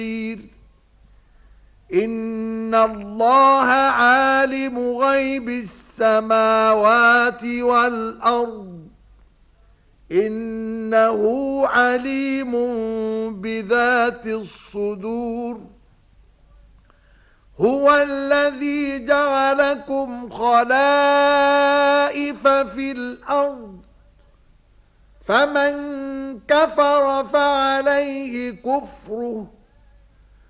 إن الله عالم غيب السماوات والأرض إنه عليم بذات الصدور هو الذي جعلكم خلائف في الأرض فمن كفر فعليه كفره